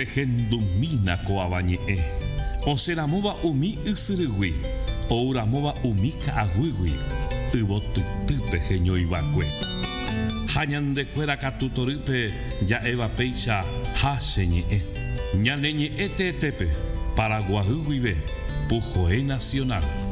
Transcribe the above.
Tehendumína koavañe'ẽ. Osẽramóva umi ysyrygui. Ouramóva umi ka'aguygui. Yvotytýpe heñoiva'ekue. Ha ñandekuéra katu torýpe ja'éva péicha háche ñe'ẽ. Ñane ñe'ẽ teetépe Paraguahy guive Pujoe Nacional.